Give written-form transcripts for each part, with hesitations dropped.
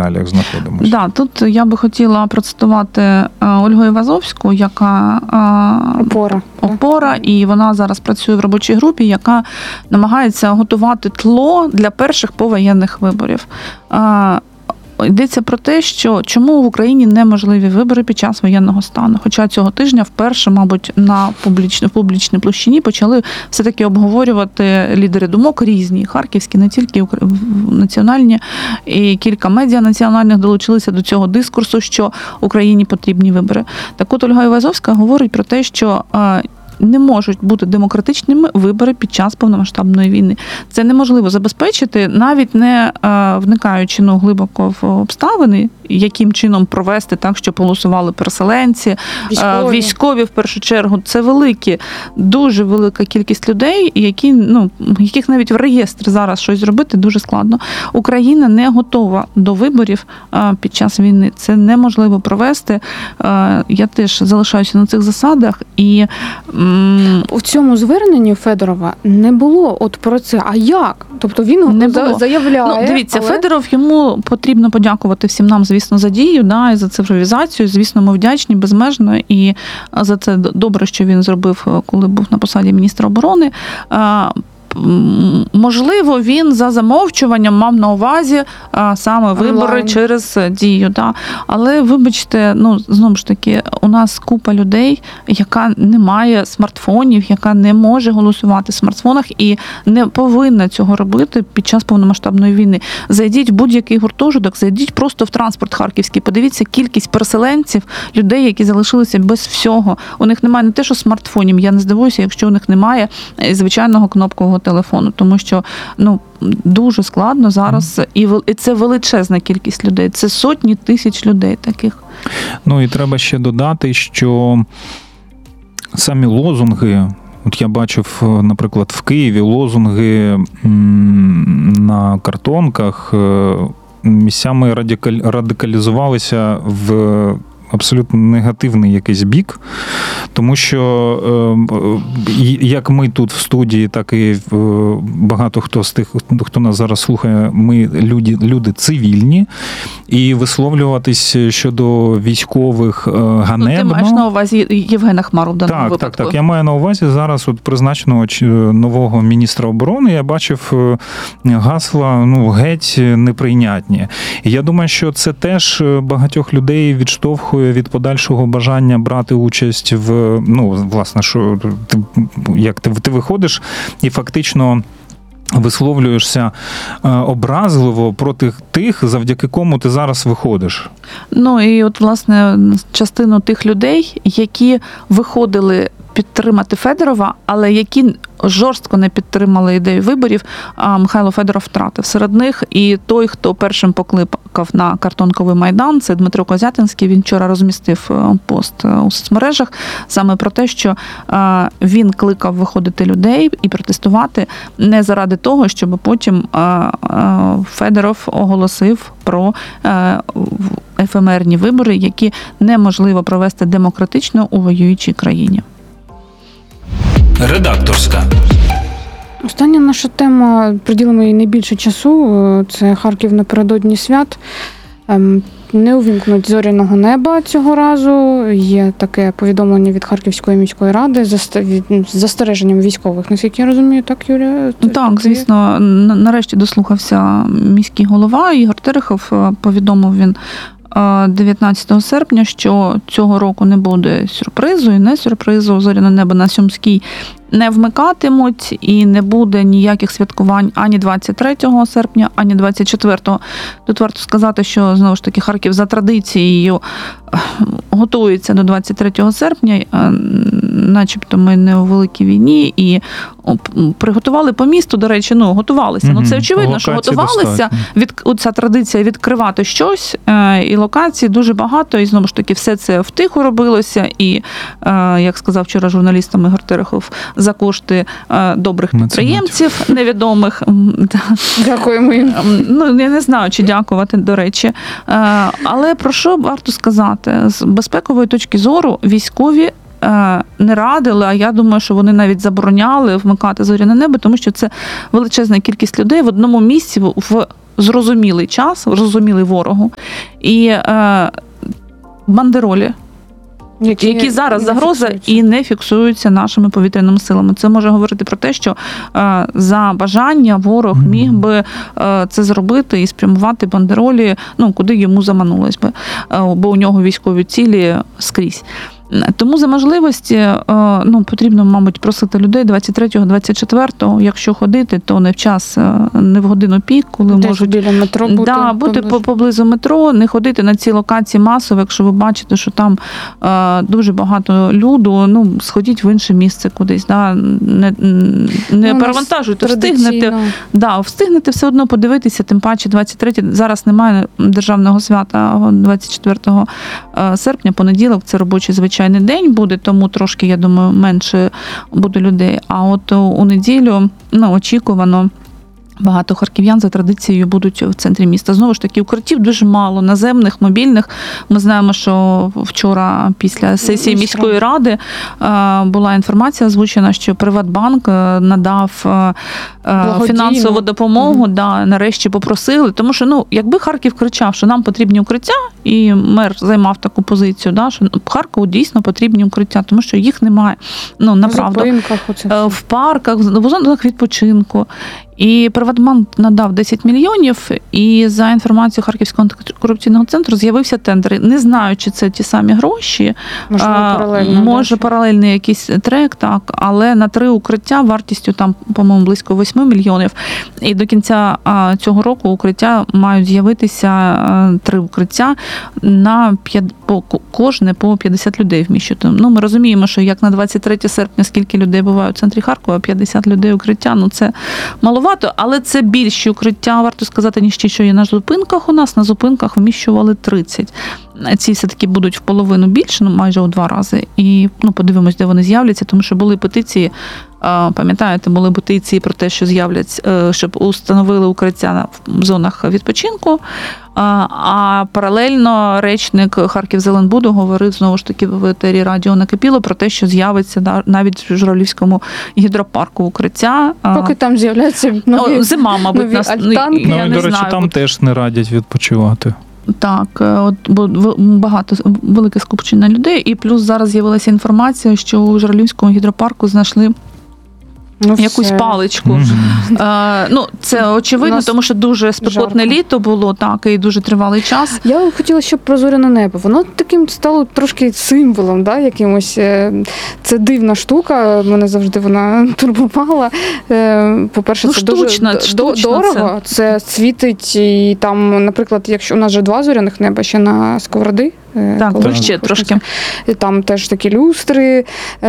реаліях знаходимося. Да, тут я би хотіла процитувати Ольгу Івазовську, яка опора, і вона зараз працює в робочій групі, яка намагається готувати тло для перших повоєнних виборів. Йдеться про те, що чому в Україні неможливі вибори під час воєнного стану. Хоча цього тижня вперше, мабуть, в публічній площині почали все-таки обговорювати лідери думок різні, харківські, не тільки національні, і кілька медіа національних долучилися до цього дискурсу, що Україні потрібні вибори. Так от Ольга Івазовська говорить про те, що не можуть бути демократичними вибори під час повномасштабної війни. Це неможливо забезпечити, навіть не вникаючи глибоко в обставини, яким чином провести так, щоб голосували переселенці, військові в першу чергу. Це дуже велика кількість людей, яких навіть в реєстрі зараз щось зробити дуже складно. Україна не готова до виборів під час війни. Це неможливо провести. Я теж залишаюся на цих засадах. І у цьому зверненні Федорова не було от про це. А як? Тобто він заявляє. Дивіться, Федоров, йому потрібно подякувати всім нам, звісно, за дію, і за цифровізацію. Звісно, ми вдячні безмежно. І за це добре, що він зробив, коли був на посаді міністра оборони. Можливо, він за замовчуванням мав на увазі саме вибори через дію. Да. Але, вибачте, знову ж таки, у нас купа людей, яка не має смартфонів, яка не може голосувати в смартфонах і не повинна цього робити під час повномасштабної війни. Зайдіть в будь-який гуртожиток, зайдіть просто в транспорт харківський, подивіться кількість переселенців, людей, які залишилися без всього. У них немає не те, що смартфонів. Я не здивуюся, якщо у них немає звичайного кнопкового телефону, тому що дуже складно зараз, і це величезна кількість людей, це сотні тисяч людей таких. І треба ще додати, що самі лозунги, от я бачив, наприклад, в Києві лозунги на картонках місцями радикалізувалися в абсолютно негативний якийсь бік, тому що як ми тут в студії, так і багато хто з тих, хто нас зараз слухає, ми люди цивільні, і висловлюватись щодо військових ганебно. Ти маєш на увазі Євгена Хмару в даному випадку? Так. Я маю на увазі зараз призначеного нового міністра оборони, я бачив гасла, геть неприйнятні. І я думаю, що це теж багатьох людей відштовхує від подальшого бажання брати участь в, власне, що ти виходиш і фактично висловлюєшся образливо проти тих, завдяки кому ти зараз виходиш. І от, власне, частину тих людей, які виходили підтримати Федорова, але які жорстко не підтримали ідею виборів, Михайло Федоров втратив. Серед них і той, хто першим покликав на картонковий Майдан, це Дмитро Козятинський. Він вчора розмістив пост у соцмережах саме про те, що він кликав виходити людей і протестувати не заради того, щоб потім Федоров оголосив про ефемерні вибори, які неможливо провести демократично у воюючій країні. Редакторська. Остання наша тема, приділимо їй найбільше часу, це Харків напередодні свят. Не увімкнуть зоряного неба цього разу. Є таке повідомлення від Харківської міської ради з застереженням військових. Наскільки я розумію, так, Юлія? Так, звісно. Нарешті дослухався міський голова Ігор Терехов. Повідомив він 19 серпня, що цього року не буде сюрпризу і не сюрпризу. Зоряне небо на Сумській не вмикатимуть і не буде ніяких святкувань ані 23 серпня, ані 24-го. Тут варто сказати, що, знову ж таки, Харків за традицією готується до 23 серпня, начебто ми не у великій війні, і приготували по місту, до речі, готувалися. Це очевидно, що готувалися. Ця традиція відкривати щось, і локацій дуже багато, і знову ж таки все це втиху робилося, і, як сказав вчора журналістам Ігор Терехов, за кошти добрих підприємців, невідомих. Дякуємо їм. Я не знаю, чи дякувати, до речі. Але про що варто сказати? З безпекової точки зору військові не радили, а я думаю, що вони навіть забороняли вмикати зоряне небо, тому що це величезна кількість людей в одному місці в зрозумілий час, зрозумілий ворогу. І бандеролі, які зараз загроза і не фіксуються нашими повітряними силами. Це може говорити про те, що за бажання ворог міг би це зробити і спрямувати бандеролі, куди йому заманулось би, бо у нього військові цілі скрізь. Тому за можливості потрібно, мабуть, просити людей 23-го, 24-го, якщо ходити, то не в час, не в годину пік, коли десь можуть біля метро бути поблизу метро, не ходити на ці локації масово, якщо ви бачите, що там дуже багато люду, сходіть в інше місце кудись, не перевантажуйте, встигнете все одно подивитися, тим паче 23-й, зараз немає державного свята, 24 серпня, понеділок, це робочий звичайний день буде, тому трошки, я думаю, менше буде людей. А от у неділю, очікувано, багато харків'ян за традицією будуть в центрі міста. Знову ж таки, укриттів дуже мало, наземних, мобільних. Ми знаємо, що вчора після сесії міської ради була інформація озвучена, що Приватбанк надав фінансову допомогу, нарешті попросили. Тому що, якби Харків кричав, що нам потрібні укриття, і мер займав таку позицію, що Харкову дійсно потрібні укриття, тому що їх немає. Направду. В парках, в зонах відпочинку. І Приватбанк надав 10 мільйонів, і за інформацією Харківського антикорупційного центру з'явився тендер. Не знаю, чи це ті самі гроші. Може паралельний якийсь трек, так, але на 3 укриття вартістю там, по-моєму, близько 8 мільйонів. І до кінця цього року укриття мають з'явитися 3 укриття на кожне по 50 людей вміщувати. Ми розуміємо, що як на 23 серпня, скільки людей буває у центрі Харкова, 50 людей укриття, це маловато, але це більші укриття, варто сказати, ніж ті, що є на зупинках у нас. На зупинках вміщували 30. Ці все-таки будуть в половину більше, майже у 2 рази. І подивимось, де вони з'являться, тому що були петиції, пам'ятаєте, були петиції про те, що з'являться, щоб установили укриття в зонах відпочинку, а паралельно речник Харківзеленбуду говорив, знову ж таки, в етері радіо накипіло про те, що з'явиться навіть в Журавлівському гідропарку укриття. Поки там з'являться нові, зима, мабуть, нас, альтанки. я не до речі, знаю. там теж не радять відпочивати. Так, бо велике скупчення людей, і плюс зараз з'явилася інформація, що у Журавлівському гідропарку знайшли якусь паличку. Це очевидно, тому що дуже спекотне літо було, так, і дуже тривалий час. Я хотіла, щоб про зоряне небо. Воно таким стало трошки символом, якимось. Це дивна штука, мене завжди вона турбувала. По-перше, це штучно, дуже дорого. Це світить, і там, наприклад, якщо у нас же 2 зоряних неба ще на Сковороди. Так, ще трошки. Там теж такі люстри,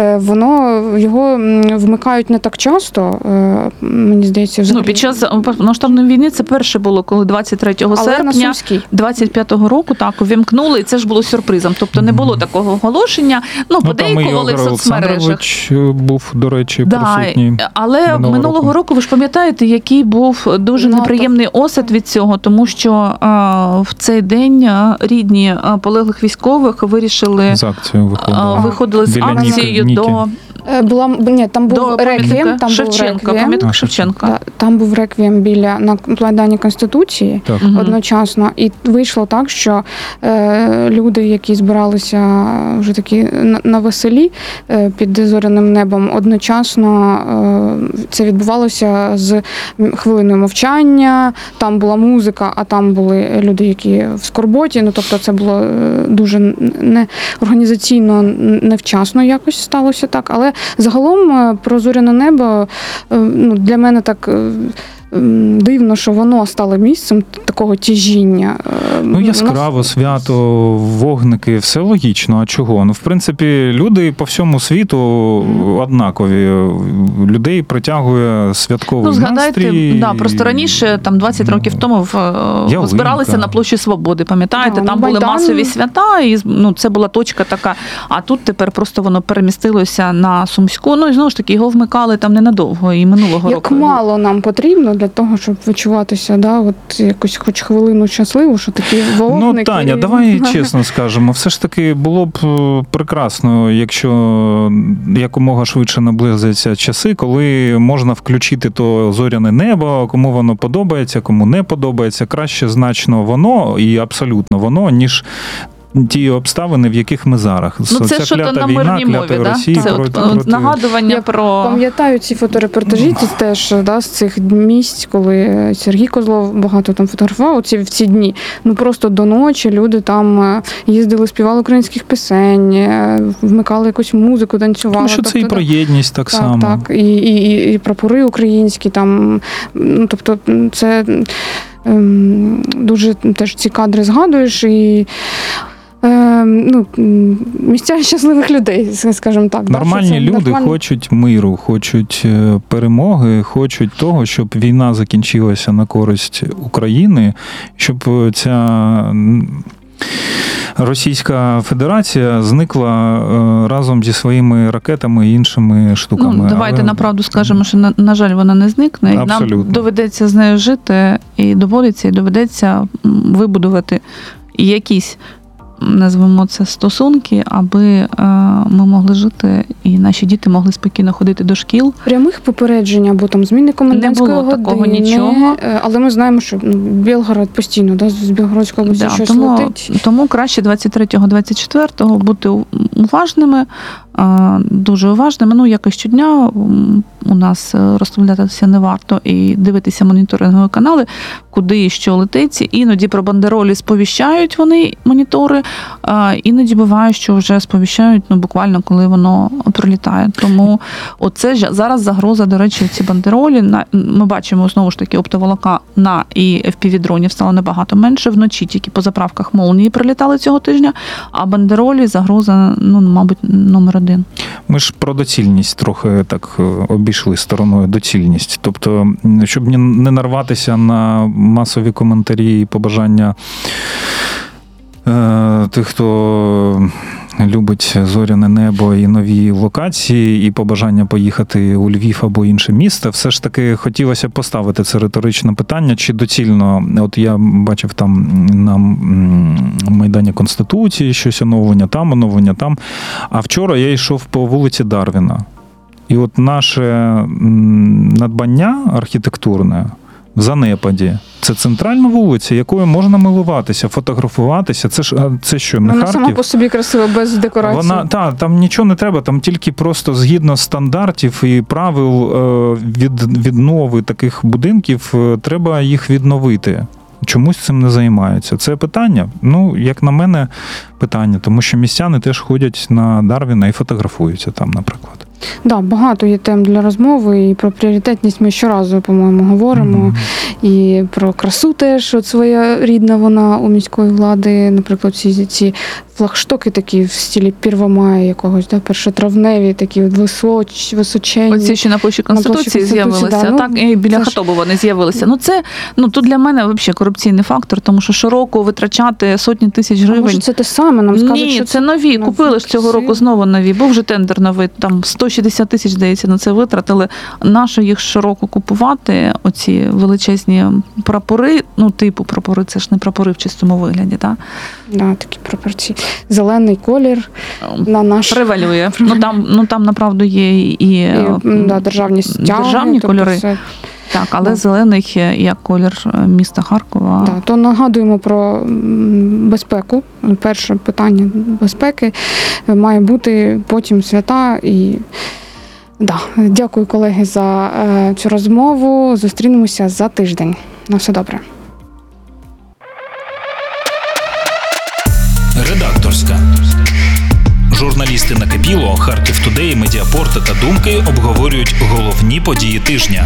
його вмикають не так часто, мені здається, взагалі. Під час повномасштабної війни це перше було, коли 23 серпня 25-го року так увімкнули, і це ж було сюрпризом. Тобто не було такого оголошення, подейкували в соцмережах. Був, до речі, присутній. Але минулого року, ви ж пам'ятаєте, який був дуже неприємний осад від цього, тому що в цей день рідні полеглих військових вирішили виходили з акцією до там був реквієм, пам'ятник Шевченка. Там був реквієм на Майдані Конституції одночасно, і вийшло так, що люди, які збиралися вже такі на веселі під зоряним небом, одночасно це відбувалося з хвилиною мовчання, там була музика, а там були люди, які в скорботі, тобто це було дуже організаційно невчасно якось сталося так, але загалом про зоряне небо для мене так дивно, що воно стало місцем такого тяжіння. Яскраво, свято, вогники, все логічно. А чого? В принципі, люди по всьому світу однакові. Людей притягує святковий настрій. Просто раніше, 20 років тому, збиралися на площі Свободи, пам'ятаєте? Там були масові свята, і це була точка така. А тут тепер просто воно перемістилося на Сумську. І знову ж таки, його вмикали там ненадовго, і минулого року. Як мало нам потрібно для того, щоб відчуватися, да, от якось хоч хвилину щасливо, що такі вогники. Ну, Таня, давай чесно скажемо, все ж таки було б прекрасно, якщо якомога швидше наблизяться часи, коли можна включити то зоряне небо, кому воно подобається, кому не подобається. Краще значно воно і абсолютно воно, ніж ті обставини, в яких ми зараз. Ну, це що то на мирній мові, да? Це проти... нагадування Я про... пам'ятаю ці фоторепортажі, це теж, да, з цих місць, коли Сергій Козлов багато там фотографував в ці дні. Ну, просто до ночі люди там їздили, співали українських пісень, вмикали якусь музику, танцювали. Тому що це і про єдність так само. Так, і прапори українські там, ну, тобто це дуже теж ці кадри згадуєш і ну, місця щасливих людей, скажімо так. Нормальні люди хочуть миру, хочуть перемоги, хочуть того, щоб війна закінчилася на користь України, щоб ця Російська Федерація зникла разом зі своїми ракетами і іншими штуками. Ну, давайте направду скажемо, що, на жаль, вона не зникне. І нам доведеться з нею жити, і доведеться вибудувати якісь, назвемо це, стосунки, аби ми могли жити і наші діти могли спокійно ходити до шкіл. Прямих попереджень або там зміни комендантської години. Не було такого нічого. Але ми знаємо, що Білгород постійно, да, з Білгородської області щось летить. Тому краще 23-24 бути уважними, дуже уважними. Ну, як і щодня у нас розставлятися не варто і дивитися моніторингові канали, куди і що летить. Іноді про бандеролі сповіщають вони, монітори, іноді буває, що вже сповіщають, ну, буквально, коли воно прилітає. Тому оце зараз загроза, до речі, ці бандеролі. Ми бачимо, знову ж таки, оптоволокна і FPV-дронів стало набагато менше. Вночі тільки по заправках молнії прилітали цього тижня, а бандеролі загроза, ну, мабуть, номер один. Ми ж про доцільність трохи так обійшли стороною, доцільність. Тобто, щоб не нарватися на масові коментарі і побажання тих, хто любить зоряне небо і нові локації, і побажання поїхати у Львів або інше місто, все ж таки хотілося поставити це риторичне питання, чи доцільно, от я бачив там на Майдані Конституції щось оновлення там, а вчора я йшов по вулиці Дарвіна. І от наше надбання архітектурне в занепаді. Це центральна вулиця, якою можна милуватися, фотографуватися. Це що, не Вона Харків? сама по собі красива, без декорацій. Там нічого не треба, там тільки просто згідно стандартів і правил віднови таких будинків треба їх відновити. Чомусь цим не займаються. Це питання? Ну, як на мене, питання, тому що містяни теж ходять на Дарвіна і фотографуються там, наприклад. Да, багато є тем для розмови, і про пріоритетність ми щоразу, по-моєму, говоримо. І про красу теж, от своя рідна вона у міської влади, наприклад, ці флагштоки такі в стилі Первомая якогось, да, першотравневі, такі височенні. Оці ще на площі Конституції з'явилися, да, так, і біля Хатоби вони з'явилися. Ну, це, тут для мене взагалі корупційний фактор, тому що щороку витрачати сотні тисяч гривень. Може, це те саме, нам скажуть, Ні, що це нові. Купили ж цього року знову нові. Був вже тендер новий, там 160 тисяч, здається, на це витратили. Нащо їх щороку купувати, оці величезні прапори, типу прапори, це ж не прапори в чистому вигляді, так? Да, такі прапорці. Зелений колір на наш... Превалює. Там, направду, є і державні стяги. Державні кольори. Все. Так, але зелений як колір міста Харкова. Да, то нагадуємо про безпеку. Перше питання безпеки має бути, потім свята. І да, дякую, колеги, за цю розмову. Зустрінемося за тиждень. На все добре. Редакторська. Журналісти Накипіло, Харків Тудей, Медіапорт та Думки обговорюють головні події тижня.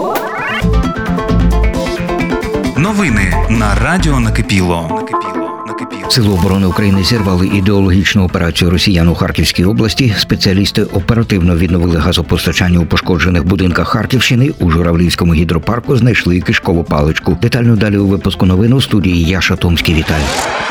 Новини на радіо Накипіло. Сили оборони України зірвали ідеологічну операцію росіян у Харківській області. Спеціалісти оперативно відновили газопостачання у пошкоджених будинках Харківщини. У Журавлівському гідропарку знайшли кишкову паличку. Детально далі у випуску новин у студії Яша Томський. Вітаю.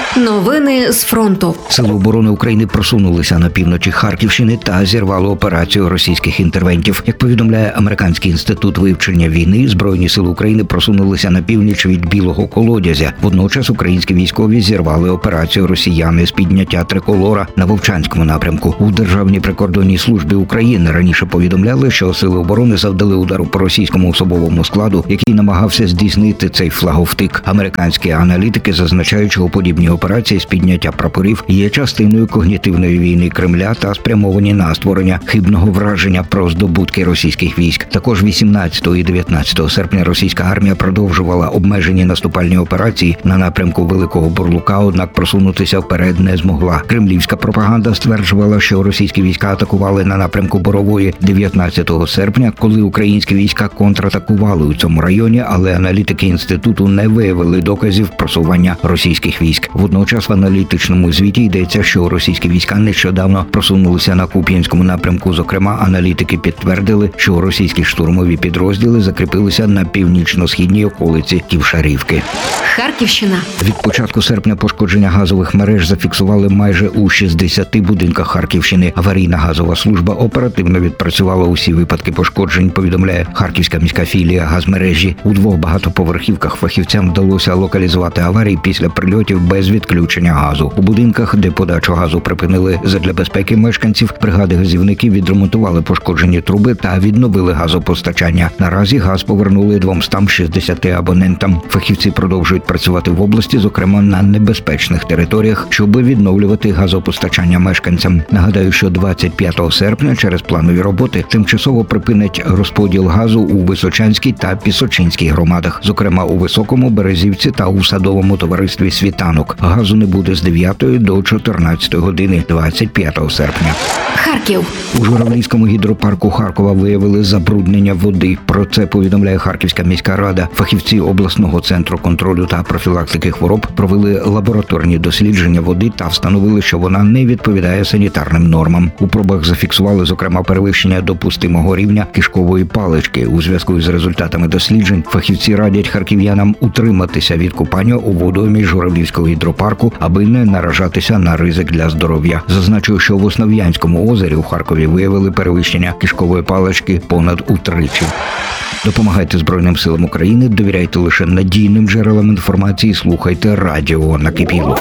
Новини з фронту. Сили оборони України просунулися на півночі Харківщини та зірвали операцію російських інтервентів. Як повідомляє Американський інститут вивчення війни, Збройні сили України просунулися на північ від Білого Колодязя. Водночас українські військові зірвали операцію росіяни з підняття триколора на Вовчанському напрямку. У Державній прикордонній службі України раніше повідомляли, що сили оборони завдали удару по російському особовому складу, який намагався здійснити цей флаговтик. Американські аналітики зазначають, що подібні операції з підняття прапорів є частиною когнітивної війни Кремля та спрямовані на створення хибного враження про здобутки російських військ. Також 18 і 19 серпня російська армія продовжувала обмежені наступальні операції на напрямку Великого Бурлука, однак просунутися вперед не змогла. Кремлівська пропаганда стверджувала, що російські війська атакували на напрямку Борової 19 серпня, коли українські війська контратакували у цьому районі, але аналітики інституту не виявили доказів просування російських військ. Водночас в аналітичному звіті йдеться, що російські війська нещодавно просунулися на Куп'янському напрямку. Зокрема, аналітики підтвердили, що російські штурмові підрозділи закріпилися на північно-східній околиці Ківшарівки. Харківщина. Від початку серпня пошкодження газових мереж зафіксували майже у 60 будинках Харківщини. Аварійна газова служба оперативно відпрацювала усі випадки пошкоджень, повідомляє Харківська міська філія газмережі. У 2 багатоповерхівках фахівцям вдалося локалізувати аварії після прильотів без відключення газу. У будинках, де подачу газу припинили задля безпеки мешканців, бригади газівників відремонтували пошкоджені труби та відновили газопостачання. Наразі газ повернули 260 абонентам. Фахівці продовжують працювати в області, зокрема на небезпечних територіях, щоб відновлювати газопостачання мешканцям. Нагадаю, що 25 серпня через планові роботи тимчасово припинять розподіл газу у Височанській та Пісочинській громадах, зокрема у Високому, Березівці та у садовому товаристві «Світанок». Газу не буде з 9 до 14 години 25 серпня. Харків. У Журавлівському гідропарку Харкова виявили забруднення води. Про це повідомляє Харківська міська рада. Фахівці обласного центру контролю та профілактики хвороб провели лабораторні дослідження води та встановили, що вона не відповідає санітарним нормам. У пробах зафіксували, зокрема, перевищення допустимого рівня кишкової палички. У зв'язку з результатами досліджень фахівці радять харків'янам утриматися від купання у водоймі Журавлівського гідропарку, аби не наражатися на ризик для здоров'я. Зазначу, що в Основ'янському озері у Харкові виявили перевищення кишкової палички понад утричі. Допомагайте Збройним силам України, довіряйте лише надійним джерелам інформації, слухайте радіо Накипіло.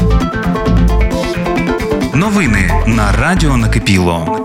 Новини на радіо Накипіло.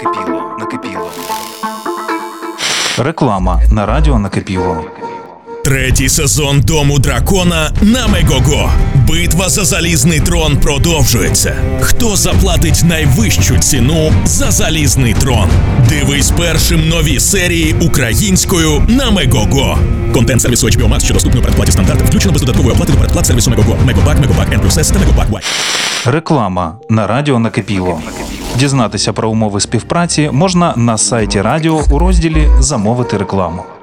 Реклама на радіо Накипіло. 3-й сезон Дому дракона на Мегого. Битва за залізний трон продовжується. Хто заплатить найвищу ціну за залізний трон? Дивись першим нові серії українською на Мегого. Контент сервісу HBO Max, що доступний у передплаті стандарт, включено без додаткової оплати до передплат сервісу Мегого. Мегобак, N+S та Мегобак White. Реклама на радіо Накипіло. Дізнатися про умови співпраці можна на сайті радіо у розділі «Замовити рекламу».